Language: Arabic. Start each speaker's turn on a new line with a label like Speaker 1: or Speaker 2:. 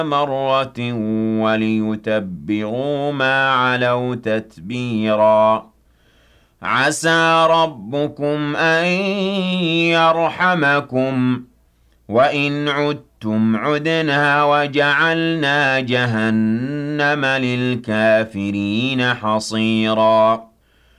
Speaker 1: مرة وليتبروا ما علوا تتبيرا عسى ربكم أن يرحمكم وإن عدتم عدنا وجعلنا جهنم للكافرين حصيرا